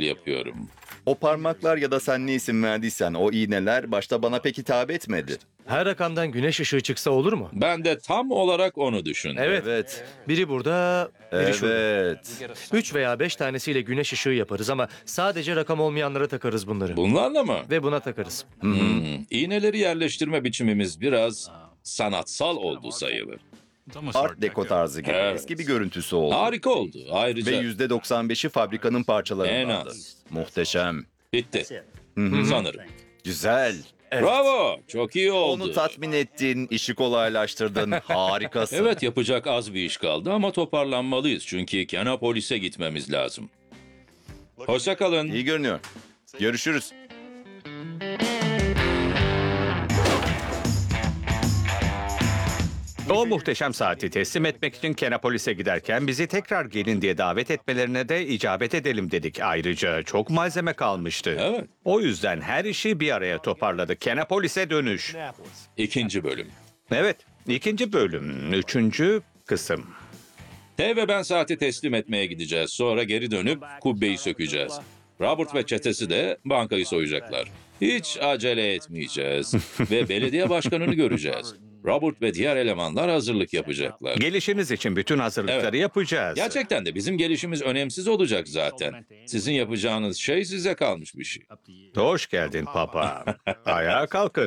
yapıyorum. O parmaklar ya da sen ne isim verdiysen o iğneler başta bana pek hitap etmedi. Her rakamdan güneş ışığı çıksa olur mu? Ben de tam olarak onu düşündüm. Evet. Biri burada, biri şurada. Evet. 3 veya 5 tanesiyle güneş ışığı yaparız ama sadece rakam olmayanlara takarız bunları. Bunlarla mı? Ve buna takarız. İğneleri yerleştirme biçimimiz biraz sanatsal oldu sayılır. Art Deco tarzı gibi. Evet. Eski bir görüntüsü oldu. Harika oldu. Ve Ayrıca %95'i fabrikanın En parçalarındandı. az. Muhteşem. bitti. Sanırım. Güzel. Bravo. Çok iyi oldu. Onu tatmin ettin, işi kolaylaştırdın. Harikasın. Evet, yapacak az bir iş kaldı ama toparlanmalıyız. Çünkü Kenapolis'e gitmemiz lazım. Hoşça kalın. İyi görünüyor. Görüşürüz. O muhteşem saati teslim etmek için Kenapolis'e giderken bizi tekrar gelin diye davet etmelerine de icabet edelim dedik. Ayrıca çok malzeme kalmıştı. Evet. O yüzden her işi bir araya toparladık. Kenapolis'e dönüş. 2. bölüm. Evet, 2. bölüm, 3. kısım. T ve ben saati teslim etmeye gideceğiz. Sonra geri dönüp kubbeyi sökeceğiz. Robert ve çetesi de bankayı soyacaklar. Hiç acele etmeyeceğiz. Ve belediye başkanını göreceğiz. Robert ve diğer elemanlar hazırlık yapacaklar. Gelişiniz için bütün hazırlıkları Evet. yapacağız. Gerçekten de bizim gelişimiz önemsiz olacak zaten. Sizin yapacağınız şey size kalmış bir şey. Hoş geldin papa. Ayağa kalkın.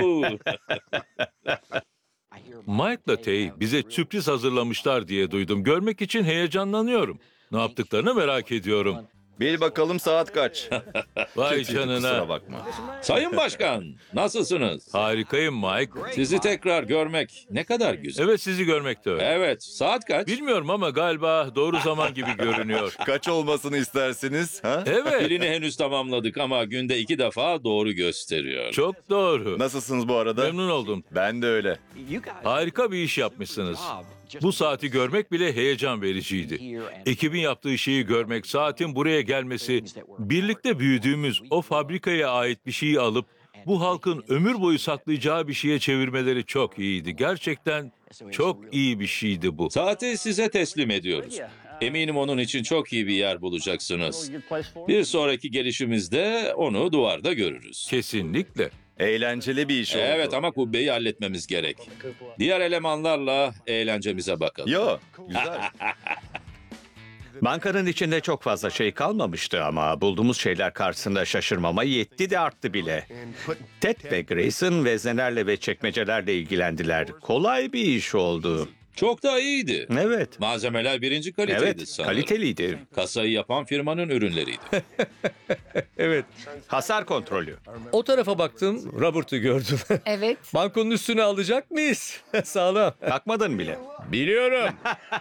Mike'la Tay bize sürpriz hazırlamışlar diye duydum. Görmek için heyecanlanıyorum. Ne yaptıklarını merak ediyorum. Bil bakalım saat kaç? Vay Kusura canına. bakma. Sayın Başkan, nasılsınız? Harikayım Mike. Sizi tekrar görmek ne kadar güzel. Evet, sizi görmek de öyle. Evet, saat kaç? Bilmiyorum ama galiba doğru zaman gibi görünüyor. Kaç olmasını istersiniz? Ha? Evet, Birini henüz tamamladık ama günde 2 defa doğru gösteriyor. çok doğru. Nasılsınız bu arada? Memnun oldum. Ben de öyle. Harika bir iş yapmışsınız. Bu saati görmek bile heyecan vericiydi. Ekibin yaptığı şeyi görmek, saatin buraya gelmesi, birlikte büyüdüğümüz o fabrikaya ait bir şeyi alıp bu halkın ömür boyu saklayacağı bir şeye çevirmeleri çok iyiydi. Gerçekten çok iyi bir şeydi bu. Saati size teslim ediyoruz. Eminim onun için çok iyi bir yer bulacaksınız. Bir sonraki gelişimizde onu duvarda görürüz. Kesinlikle. Eğlenceli bir iş oldu. Evet ama kubbeyi halletmemiz gerek. Diğer elemanlarla eğlencemize bakalım. Yo, güzel. Bankanın içinde çok fazla şey kalmamıştı ama bulduğumuz şeyler karşısında şaşırmama yetti de arttı bile. Ted ve Grayson veznelerle ve çekmecelerle ilgilendiler. Kolay bir iş oldu. Çok da iyiydi. Evet. Malzemeler birinci kaliteydi Evet, sanırım. kaliteliydi. Kasayı yapan firmanın ürünleriydi. Evet. Hasar kontrolü. O tarafa baktım, Robert'ı gördüm. Evet. Bankonun üstüne alacak mıyız? Sağlam. Bakmadın bile. Biliyorum.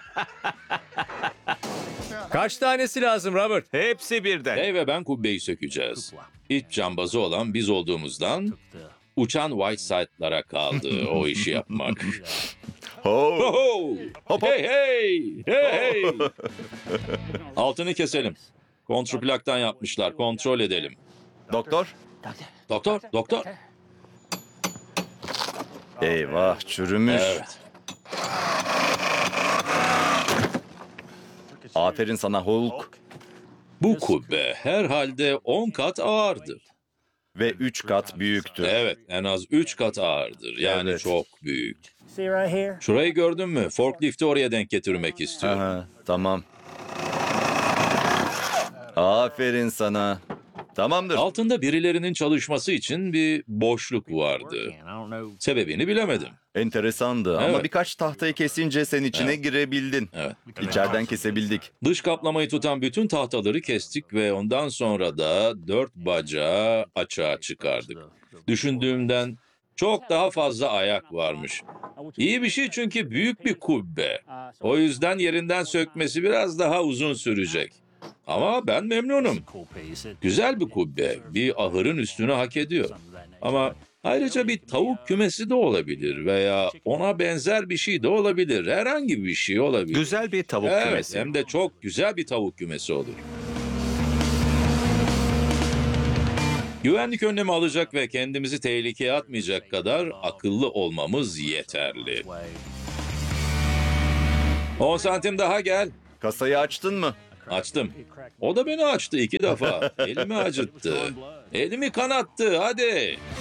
Kaç tanesi lazım Robert? Hepsi birden. Dave ve ben kubbeyi sökeceğiz. İç cambazı olan biz olduğumuzdan uçan Whiteside'lara kaldı o işi yapmak. Ho. Oho! Hey hey! Hey hey! Altını keselim. Kontrplaktan yapmışlar. Kontrol edelim. Doktor. Doktor, doktor. Eyvah, çürümüş. Evet. Aferin sana Hulk. Bu kubbe herhalde 10 kat ağırdır. Ve 3 kat büyüktür. Evet, en az 3 kat ağırdır. Yani Evet. çok büyük. See right here? Şurayı gördün mü? Forklifti oraya denk getirmek istiyorum. Aha, tamam. Aferin sana. Tamamdır. Altında birilerinin çalışması için bir boşluk vardı. Sebebini bilemedim. Enteresandı ama Evet. birkaç tahtayı kesince sen içine girebildin. Evet. İçeriden kesebildik. Dış kaplamayı tutan bütün tahtaları kestik ve ondan sonra da 4 bacağı açığa çıkardık. Düşündüğümden çok daha fazla ayak varmış. İyi bir şey çünkü büyük bir kubbe. O yüzden yerinden sökmesi biraz daha uzun sürecek. Ama ben memnunum. Güzel bir kubbe, bir ahırın üstünü hak ediyor. Ama ayrıca bir tavuk kümesi de olabilir veya ona benzer bir şey de olabilir. Herhangi bir şey olabilir. Güzel bir tavuk Evet, kümesi. hem de çok güzel bir tavuk kümesi olur. Güvenlik önlemi alacak ve kendimizi tehlikeye atmayacak kadar akıllı olmamız yeterli. 10 santim daha gel. Kasayı açtın mı? Açtım. O da beni açtı 2 defa. Elimi acıttı. Elimi kanattı. Hadi.